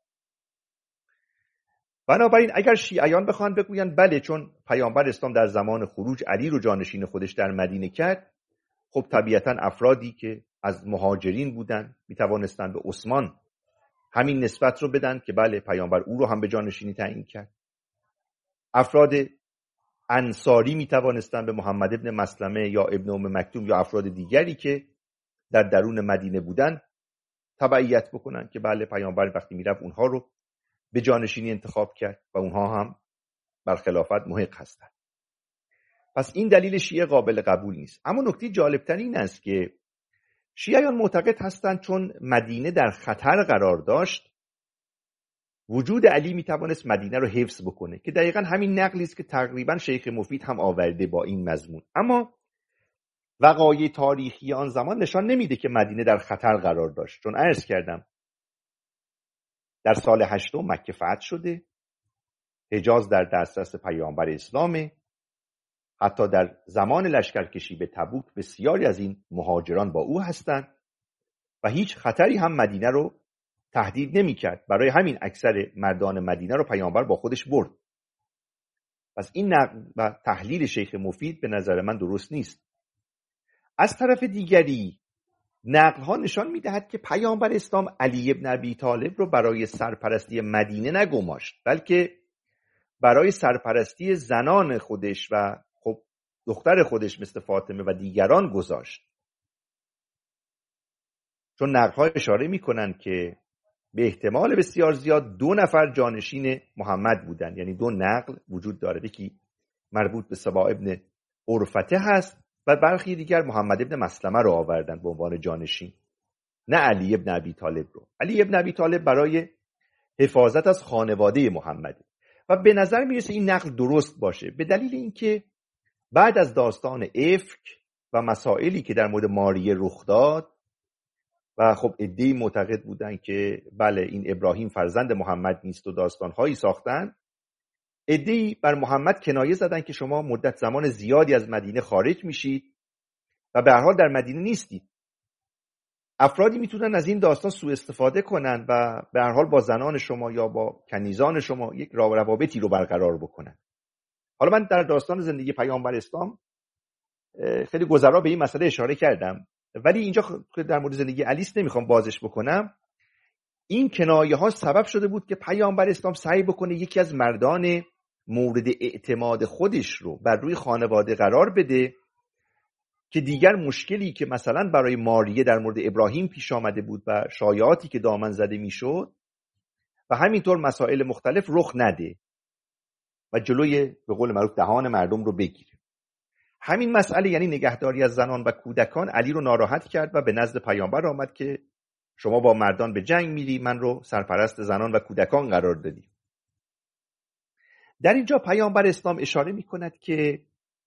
بنابراین اگر شیعیان بخوان بگویند بله چون پیامبر اسلام در زمان خروج علی رو جانشین خودش در مدینه کرد، خب طبیعتا افرادی که از مهاجرین بودن میتوانستند به عثمان همین نسبت رو بدن که بله پیامبر او رو هم به جانشینی تعیین کرد. افراد انصاری میتوانستند به محمد ابن مسلمه یا ابن ام مکتوم یا افراد دیگری که در درون مدینه بودن تبعیت بکنن که بله پیامبر وقتی میرفت اونها رو به جانشینی انتخاب کرد و اونها هم بر خلافت محق هستند. پس این دلیل شیعه قابل قبول نیست. اما نکته جالبتر این است که شیعیان معتقد هستند چون مدینه در خطر قرار داشت وجود علی میتوانست مدینه رو حفظ بکنه که دقیقاً همین نقلی است که تقریباً شیخ مفید هم آورده با این مضمون. اما وقایع تاریخی آن زمان نشان نمیده که مدینه در خطر قرار داشت، چون عرض کردم در سال 8 مکه فتح شده، حجاز در دسترس پیامبر اسلامه. حتی در زمان لشکرکشی به تبوک بسیاری از این مهاجران با او هستند و هیچ خطری هم مدینه رو تهدید نمی کرد. برای همین اکثر مردان مدینه رو پیامبر با خودش برد. پس این نقل و تحلیل شیخ مفید به نظر من درست نیست. از طرف دیگری نقل ها نشان می دهد که پیامبر اسلام علی ابن ابی طالب رو برای سرپرستی مدینه نگماشت، بلکه برای سرپرستی زنان خودش و خب دختر خودش مثل فاطمه و دیگران گذاشت. چون نقل‌ها اشاره می‌کنند که به احتمال بسیار زیاد 2 نفر جانشین محمد بودند، یعنی 2 نقل وجود داره، یکی مربوط به سبا ابن عرفته هست و برخی دیگر محمد ابن مسلمه رو آوردن به عنوان جانشین، نه علی ابن ابی طالب رو. علی ابن ابی طالب برای حفاظت از خانواده محمد و به نظر میرسه این نقل درست باشه به دلیل اینکه بعد از داستان افک و مسائلی که در مورد ماریه رخ داد و خب عده‌ای معتقد بودن که بله این ابراهیم فرزند محمد نیست و داستان‌هایی ساختن، عده‌ای بر محمد کنایه زدن که شما مدت زمان زیادی از مدینه خارج میشید و به هر حال در مدینه نیستید. افرادی میتونن از این داستان سوء استفاده کنن و به هر حال با زنان شما یا با کنیزان شما یک روابطی رو برقرار بکنن. حالا من در داستان زندگی پیامبر اسلام خیلی گذرا به این مسئله اشاره کردم، ولی اینجا در مورد زندگی علی نمیخوام بازش بکنم. این کنایه ها سبب شده بود که پیامبر اسلام سعی بکنه یکی از مردان مورد اعتماد خودش رو بر روی خانواده قرار بده که دیگر مشکلی که مثلا برای ماریه در مورد ابراهیم پیش آمده بود و شایعاتی که دامن زده میشد و همینطور مسائل مختلف رخ نده و جلوی به قول معروف دهان مردم رو بگیره. همین مسئله یعنی نگهداری از زنان و کودکان علی رو ناراحت کرد و به نزد پیامبر آمد که شما با مردان به جنگ میری، من رو سرپرست زنان و کودکان قرار دادی. در اینجا پیامبر اسلام اشاره میکند که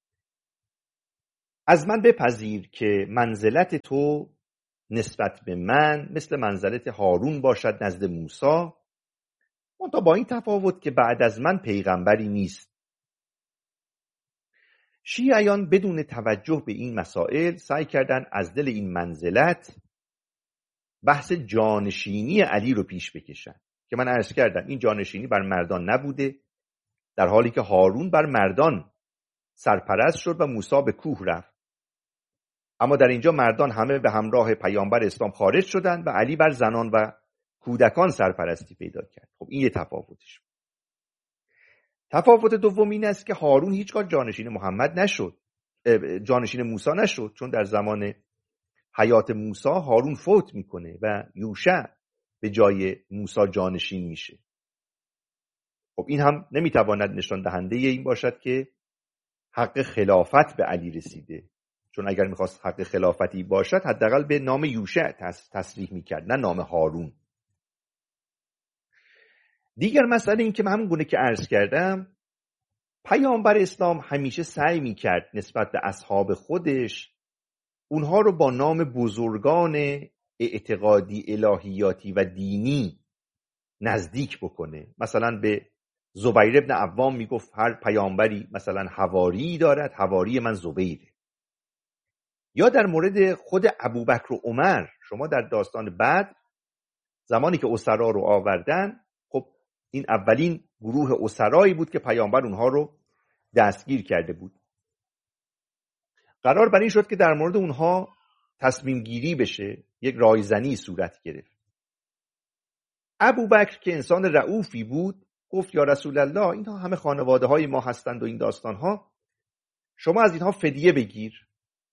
از من بپذیر که منزلت تو نسبت به من مثل منزلت هارون باشد نزد موسی، منتها با این تفاوت که بعد از من پیغمبری نیست. شیعیان بدون توجه به این مسائل سعی کردن از دل این منزلت بحث جانشینی علی رو پیش بکشن که من عرض کردم این جانشینی بر مردان نبوده، در حالی که هارون بر مردان سرپرست شد و موسی به کوه رفت. اما در اینجا مردان همه به همراه پیامبر اسلام خارج شدند و علی بر زنان و کودکان سرپرستی پیدا کرد. خب این یه تفاوتش. تفاوت دوم این است که هارون هیچگاه جانشین محمد نشد، جانشین موسی نشد، چون در زمان حیات موسی هارون فوت میکنه و یوشع به جای موسی جانشین میشه. خب این هم نمیتواند نشان دهنده این باشد که حق خلافت به علی رسیده، چون اگر میخواست حق خلافتی باشد حداقل به نام یوشع تصریح میکرد، نه نام هارون. دیگر مسئله این که همون گونه که عرض کردم پیامبر اسلام همیشه سعی میکرد نسبت به اصحاب خودش اونها رو با نام بزرگان اعتقادی الهیاتی و دینی نزدیک بکنه. مثلا به زبیر ابن عوام میگفت هر پیامبری مثلا حواری دارد، حواری من زبیره. یا در مورد خود ابوبکر و عمر، شما در داستان بدر زمانی که اسرا رو آوردن، خب این اولین گروه اسرایی بود که پیامبر اونها رو دستگیر کرده بود. قرار بر این شد که در مورد اونها تصمیم گیری بشه، یک رایزنی صورت گرفت. ابوبکر که انسان رئوفی بود گفت یا رسول الله اینها همه خانواده های ما هستند و این داستان ها، شما از اینها فدیه بگیر،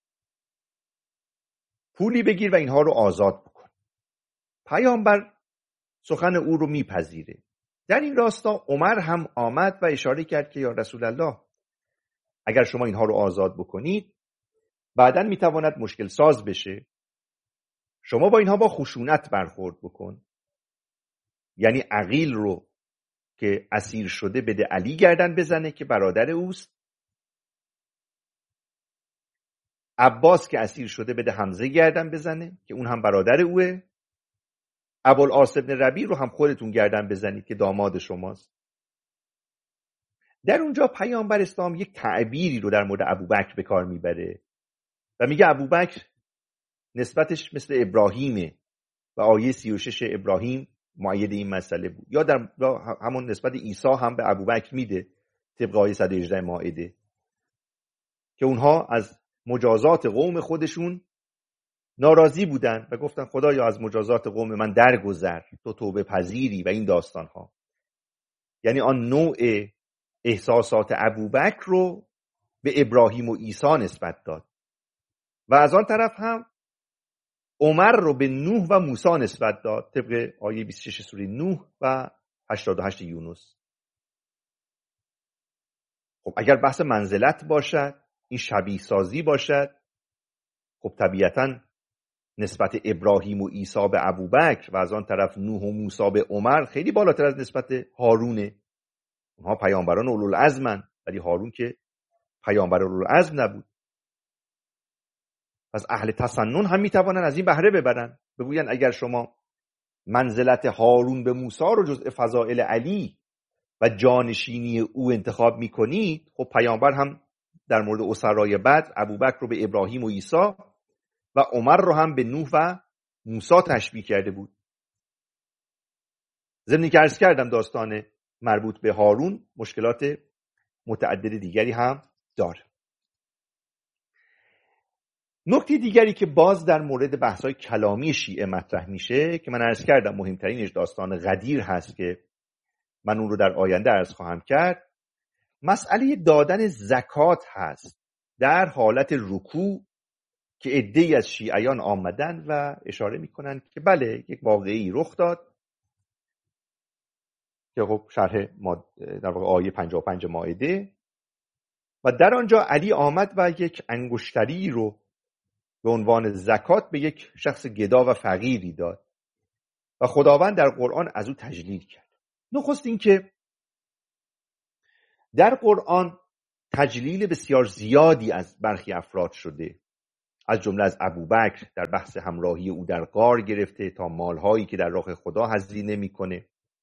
پولی بگیر و اینها رو آزاد بکن. پیامبر سخن او رو میپذیره. در این راستا عمر هم آمد و اشاره کرد که یا رسول الله اگر شما اینها رو آزاد بکنید بعداً میتواند مشکل ساز بشه، شما با اینها با خشونت برخورد بکن. یعنی عقیل رو که اسیر شده بده علی گردن بزنه که برادر اوست، عباس که اسیر شده بده حمزه گردن بزنه که اون هم برادر اوه، ابوالعاص ابن ربیع رو هم خودتون گردن بزنید که داماد شماست. در اونجا پیامبر اسلام یک تعبیری رو در مورد ابوبکر به کار میبره و میگه ابوبکر نسبتش مثل ابراهیمه و آیه 36 ابراهیم مؤید این مسئله بود. یا در همون نسبت عیسی هم به ابوبکر میده طبق آیه 118 مائده که اونها از مجازات قوم خودشون ناراضی بودن و گفتن خدایا از مجازات قوم من درگذر، تو توبه پذیری و این داستان ها. یعنی آن نوع احساسات ابوبکر رو به ابراهیم و عیسی نسبت داد و از آن طرف هم عمر رو به نوح و موسی نسبت داد طبق آیه 26 سوره نوح و 88 یونس. خب اگر بحث منزلت باشد، این شبیه سازی باشد، خب طبیعتاً نسبت ابراهیم و عیسی به ابوبکر و از آن طرف نوح و موسی به عمر خیلی بالاتر از نسبت هارونه. اونها پیامبران اولوالعزمن ولی هارون که پیامبر اولوالعزم نبود. پس اهل تسنن هم میتوانن از این بهره ببرن، بگوین اگر شما منزلت هارون به موسی رو جزء فضائل علی و جانشینی او انتخاب میکنید، خب پیامبر هم در مورد اسرای بدر ابوبکر رو به ابراهیم و عیسی و عمر رو هم به نوح و موسی تشبیه کرده بود. ضمن که عرض کردم داستان مربوط به هارون مشکلات متعدد دیگری هم داره. نکته دیگری که باز در مورد بحث‌های کلامی شیعه مطرح میشه که من عرض کردم مهمترینش داستان غدیر هست که من اون رو در آینده عرض خواهم کرد، مسئله دادن زکات هست در حالت رکوع که عده‌ای از شیعیان آمدن و اشاره میکنن که بله یک واقعی رخ داد که خب شرح در واقع آیه 55 مائده، و در آنجا علی آمد و یک انگشتری رو به عنوان زکات به یک شخص گدا و فقیری داد و خداوند در قرآن از او تجلیل کرد. نخست این که در قرآن تجلیل بسیار زیادی از برخی افراد شده، از جمله از ابوبکر در بحث همراهی او در غار گرفته تا مالهایی که در راه خدا هزینه میکنه،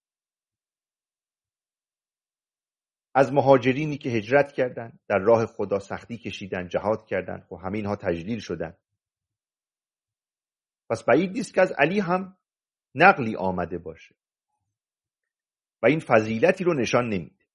از مهاجرینی که هجرت کردند، در راه خدا سختی کشیدن، جهاد کردند، خب همه اینها تجلیل شدن. پس بعید نیست که از علی هم نقلی آمده باشه و این فضیلتی رو نشان نمیده.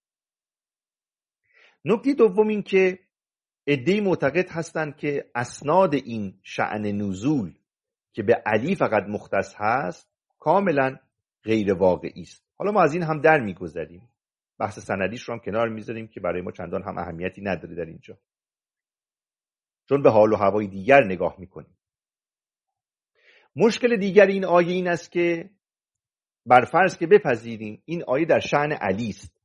نکته دوم این که عده‌ای معتقد هستند که اسناد این شأن نزول که به علی فقط مختص هست کاملا غیر واقعی است. حالا ما از این هم در میگذریم، بحث سندیش رو هم کنار میذاریم که برای ما چندان هم اهمیتی نداره در اینجا، چون به حال و هوای دیگر نگاه میکنیم. مشکل دیگر این آیه این است که برفرض که بپذیریم این آیه در شأن علی است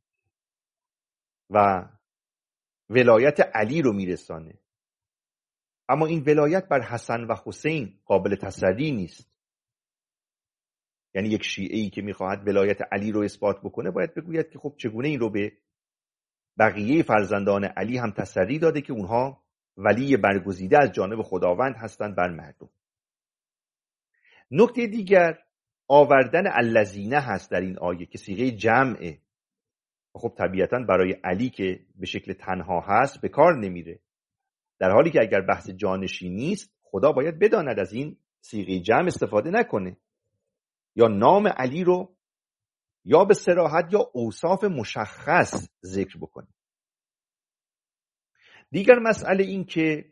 و ولایت علی رو میرسانه، اما این ولایت بر حسن و حسین قابل تسری نیست. یعنی یک شیعه‌ای که میخواهد ولایت علی رو اثبات بکنه باید بگوید که خب چگونه این رو به بقیه فرزندان علی هم تسری داده که اونها ولی برگزیده از جانب خداوند هستند بر مردم. نکته دیگر آوردن الذین هست در این آیه که صیغه جمعه، خب طبیعتاً برای علی که به شکل تنها هست به کار نمیره، در حالی که اگر بحث جانشینی نیست خدا باید بداند از این صیغه جمع استفاده نکنه، یا نام علی رو یا به صراحت یا اوصاف مشخص ذکر بکنه. دیگر مسئله این که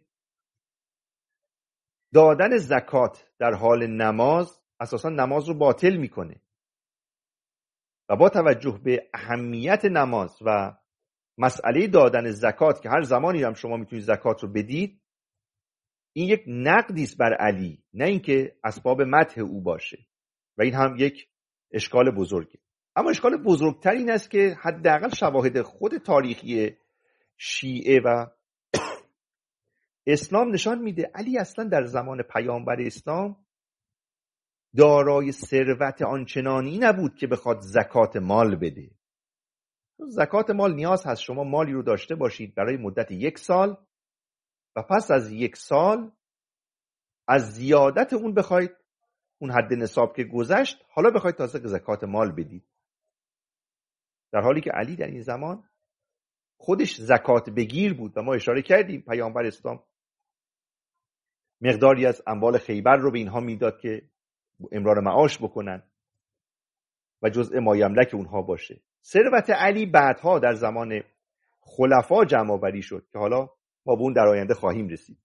دادن زکات در حال نماز اساساً نماز رو باطل میکنه و با توجه به اهمیت نماز و مسئله دادن زکات که هر زمانی هم شما میتونید زکات رو بدید، این یک نقدی است بر علی، نه اینکه اسباب مدح او باشه و این هم یک اشکال بزرگه. اما اشکال بزرگتر این است که حداقل شواهد خود تاریخی شیعه و اسلام نشان میده علی اصلا در زمان پیامبر اسلام دارای ثروت آنچنانی نبود که بخواد زکات مال بده. زکات مال نیاز هست شما مالی رو داشته باشید برای مدت 1 سال و پس از 1 سال از زیادت اون بخواید، اون حد نصاب که گذشت حالا بخواید تازه زکات مال بدید، در حالی که علی در این زمان خودش زکات بگیر بود و ما اشاره کردیم پیامبر اسلام مقداری از اموال خیبر رو به اینها میداد که امرار معاش بکنن و جزء مایملک اونها باشه. ثروت علی بعدها در زمان خلفا جمع آوری شد که حالا ما به اون در آینده خواهیم رسید.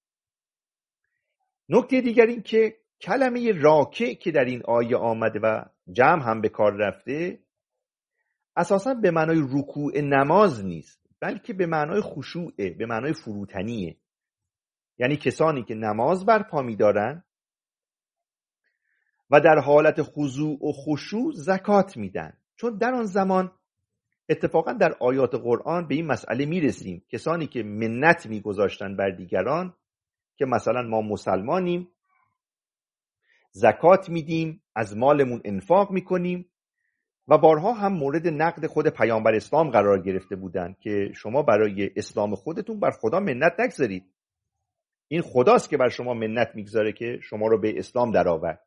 نکته دیگر این که کلمه راکع که در این آیه آمده و جمع هم به کار رفته اساساً به معنای رکوع نماز نیست، بلکه به معنای خشوعه، به معنای فروتنیه. یعنی کسانی که نماز برپا می‌دارن و در حالت خضوع و خشوع زکات میدن، چون در آن زمان اتفاقا در آیات قرآن به این مسئله میرسیم، کسانی که منت میگذاشتن بر دیگران که مثلا ما مسلمانیم، زکات میدیم، از مالمون انفاق میکنیم و بارها هم مورد نقد خود پیامبر اسلام قرار گرفته بودند که شما برای اسلام خودتون بر خدا منت نگذارید، این خداست که بر شما منت میگذاره که شما رو به اسلام درآورد.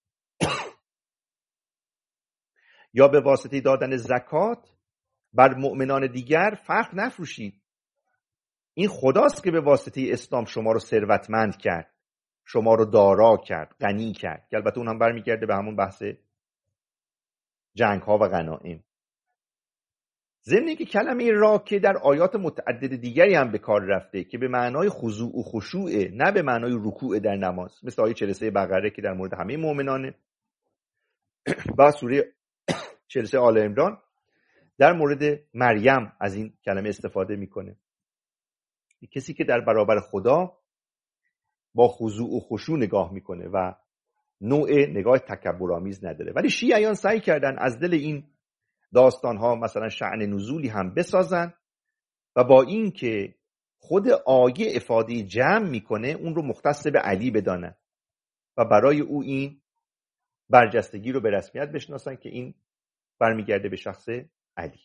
یا به واسطه دادن زکات بر مؤمنان دیگر فرق نفروشید، این خداست که به واسطه اسلام شما رو ثروتمند کرد، شما رو دارا کرد، غنی کرد، که البته اون هم برمیگرده به همون بحث جنگ ها و غنایم. ضمن اینکه کلمه راکع در آیات متعدد دیگری هم به کار رفته که به معنای خضوع و خشوع، نه به معنای رکوع در نماز، مثل آیه 43 بقره که در مورد همه مؤمنانه و سوره 43 آل عمران در مورد مریم از این کلمه استفاده میکنه. کسی که در برابر خدا با خضوع و خشوع نگاه میکنه و نوع نگاه تکبرآمیز نداره. ولی شیعیان سعی کردن از دل این داستانها مثلا شأن نزولی هم بسازن و با این که خود آیه افاده جمع میکنه اون رو مختص به علی بدانن و برای او این برجستگی رو به رسمیت بشناسن که این برمیگرده به شخص علی.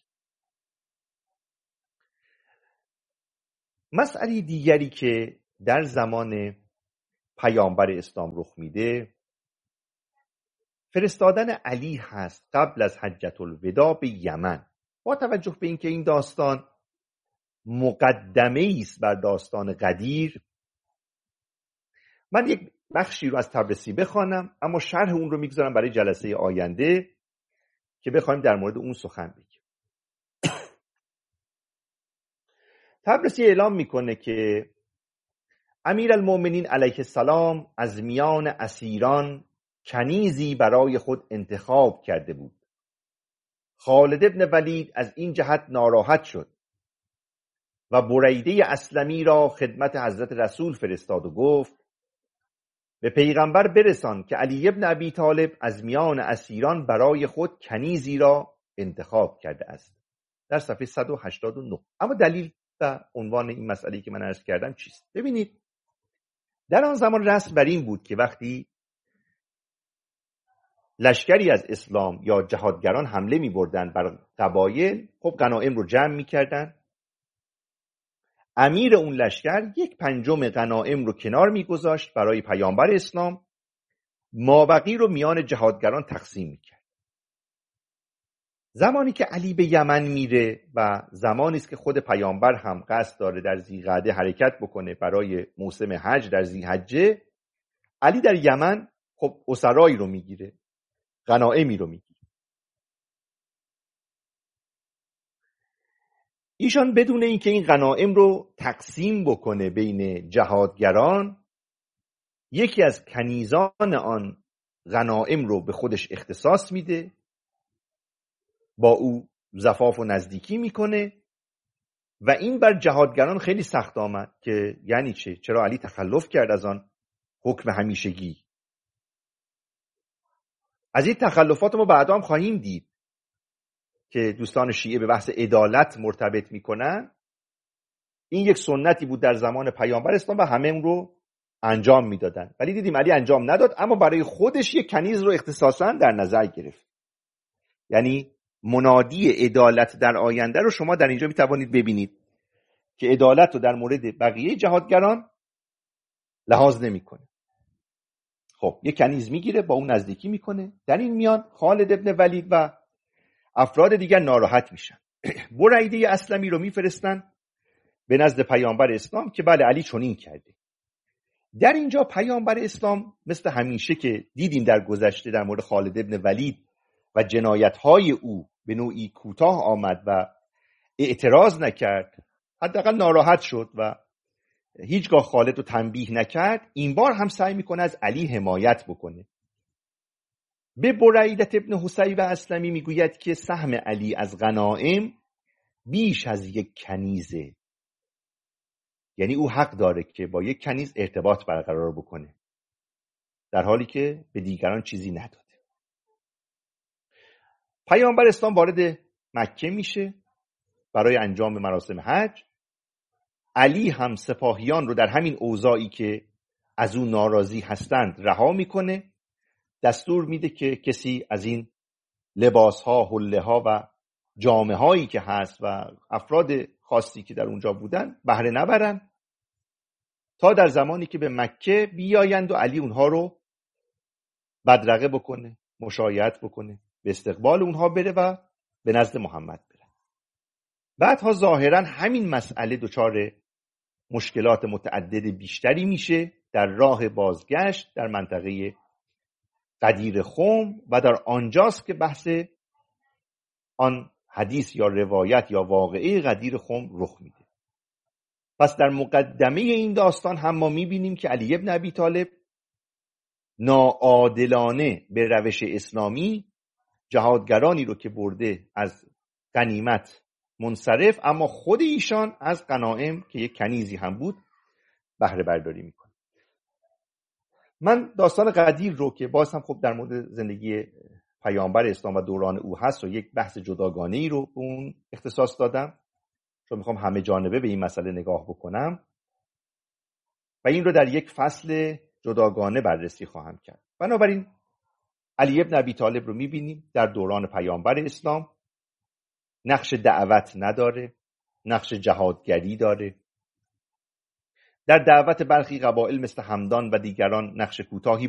مسئله دیگری که در زمان پیامبر اسلام رخ میده فرستادن علی هست قبل از حجة الوداع به یمن. با توجه به اینکه این داستان مقدمه است بر داستان غدیر، من یک بخشی رو از طبرسی بخوانم اما شرح اون رو میگذارم برای جلسه آینده که بخوایم در مورد اون سخن بگیم. طبرسی اعلام میکنه که امیرالمؤمنین علیه السلام از میان اسیران کنیزی برای خود انتخاب کرده بود. خالد ابن ولید از این جهت ناراحت شد و بریده اسلمی را خدمت حضرت رسول فرستاد و گفت به پیغمبر برسان که علی ابن ابی طالب از میان اسیران برای خود کنیزی را انتخاب کرده است. در صفحه 189. اما دلیل و عنوان این مسئله‌ای که من عرض کردم چیست؟ ببینید، در آن زمان رسم بر این بود که وقتی لشکری از اسلام یا جهادگران حمله می بردن بر قبایل، خب غنایم رو جمع می کردن. امیر اون لشکر 1/5 غنایم رو کنار می گذاشت برای پیامبر اسلام، مابقی رو میان جهادگران تقسیم می کرد. زمانی که علی به یمن میره و زمانی است که خود پیامبر هم قصد داره در ذیقعده حرکت بکنه برای موسم حج در ذی‌حجه، علی در یمن خب اسرایی رو میگیره، غنایمی رو میگیره. ایشان بدون اینکه این غنایم رو تقسیم بکنه بین جهادگران، یکی از کنیزان آن غنایم رو به خودش اختصاص میده، با او زفاف و نزدیکی میکنه و این بر جهادگران خیلی سخت آمد که یعنی چرا علی تخلف کرد از آن حکم همیشگی. از این تخلفات ما بعدا هم خواهیم دید که دوستان شیعه به بحث عدالت مرتبط میکنن. این یک سنتی بود در زمان پیامبر اسلام و همه اون رو انجام میدادن، ولی دیدیم علی انجام نداد، اما برای خودش یک کنیز رو اختصاصا در نظر گرفت. یعنی منادی عدالت در آینده رو شما در اینجا میتوانید ببینید که عدالت رو در مورد بقیه جهادگران لحاظ نمیکنه. خب یک کنیز میگیره، با اون نزدیکی میکنه. در این میان خالد ابن ولید و افراد دیگر ناراحت میشن. بریده اسلمی رو میفرستن به نزد پیامبر اسلام که بله علی چنین کرده. در اینجا پیامبر اسلام مثل همیشه که دیدیم در گذشته در مورد خالد ابن ولید و جنایت‌های او به نوعی کوتاه آمد و اعتراض نکرد، حداقل ناراحت شد و هیچگاه خالد رو تنبیه نکرد. این بار هم سعی میکنه از علی حمایت بکنه. به بریدت ابن حصیب اسلمی میگوید که سهم علی از غنایم بیش از یک کنیزه، یعنی او حق داره که با یک کنیز ارتباط برقرار بکنه در حالی که به دیگران چیزی نداده. پیامبر اسلام وارد مکه میشه برای انجام مراسم حج. علی هم سپاهیان رو در همین اوضاعی که از اون ناراضی هستند رها میکنه. دستور میده که کسی از این لباسها، حله‌ها و جامه‌هایی که هست و افراد خاصی که در اونجا بودن بهره نبرن تا در زمانی که به مکه بیایند و علی اونها رو بدرقه بکنه، مشایعت بکنه، به استقبال اونها بره و به نزد محمد بره. بعدها ظاهرا همین مسئله دچار مشکلات متعدد بیشتری میشه در راه بازگشت در منطقه غدیر خم و در آنجاست که بحث آن حدیث یا روایت یا واقعه غدیر خم رخ میده. پس در مقدمه این داستان هم ما میبینیم که علی ابن ابی طالب ناعادلانه به روش اسلامی جهادگرانی رو که برده از غنیمت منصرف، اما خود ایشان از غنایم که یک کنیزی هم بود بهره برداری میکنه. من داستان قدیر رو که باز هم خب در مورد زندگی پیامبر اسلام و دوران او هست و یک بحث جداگانه ای رو به اون اختصاص دادم، چون میخوام همه جانبه به این مسئله نگاه بکنم و این رو در یک فصل جداگانه بررسی خواهم کرد. بنابراین علی بن ابی طالب رو میبینیم در دوران پیامبر اسلام نقش دعوت نداره، نقش جهادگری داره. در دعوت برخی قبایل مثل همدان و دیگران نقش کوتاهی